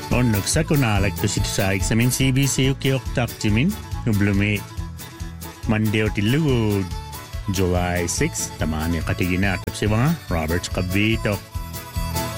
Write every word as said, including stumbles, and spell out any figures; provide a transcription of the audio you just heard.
Onneksi sakunaalektusit saiksamin C B C ukioktaktimin nublumi Mandeo-tilugu July sixth tamani katigina tapsi mga Roberts Cavito